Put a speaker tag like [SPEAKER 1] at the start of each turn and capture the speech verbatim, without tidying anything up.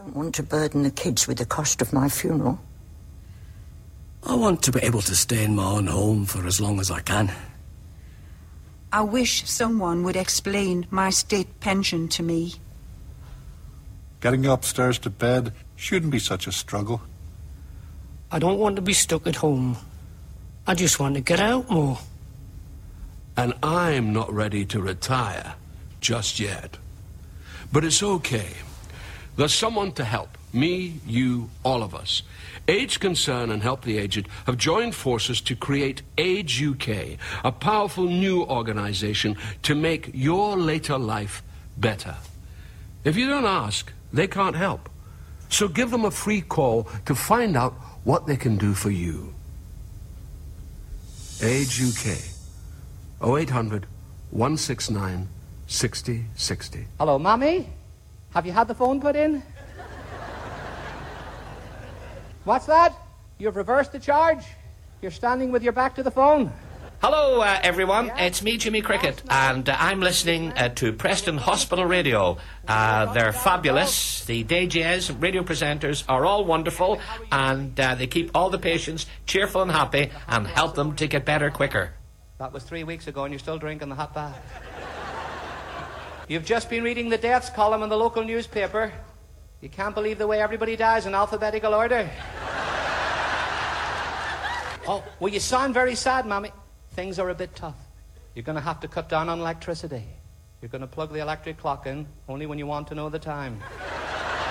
[SPEAKER 1] don't want to burden the kids with the cost of my funeral.
[SPEAKER 2] I want to be able to stay in my own home for as long as I can.
[SPEAKER 3] I wish someone would explain my state pension to me.
[SPEAKER 4] Getting upstairs to bed shouldn't be such a struggle.
[SPEAKER 5] I don't want to be stuck at home. I just want to get out more.
[SPEAKER 6] And I'm not ready to retire just yet. But it's okay. There's someone to help. Me, you, all of us. Age Concern and Help the Aged have joined forces to create Age U K, a powerful new organization to make your later life better. If you don't ask, they can't help. So give them a free call to find out what they can do for you. Age U K, oh eight hundred, one six nine, six oh six oh.
[SPEAKER 7] Hello, Mommy? Have you had the phone put in? What's that? You've reversed the charge? You're standing with your back to the phone?
[SPEAKER 8] Hello, uh, everyone. Yeah. It's me, Jimmy Cricket, and uh, I'm listening uh, to Preston Hospital Radio. Uh, they're fabulous. The D Js, radio presenters, are all wonderful, and uh, they keep all the patients cheerful and happy and help them to get better quicker.
[SPEAKER 7] That was three weeks ago, and you're still drinking the hot bath. You've just been reading the deaths column in the local newspaper. You can't believe the way everybody dies in alphabetical order. Oh, well, you sound very sad, Mommy. Things are a bit tough. You're going to have to cut down on electricity. You're going to plug the electric clock in only when you want to know the time.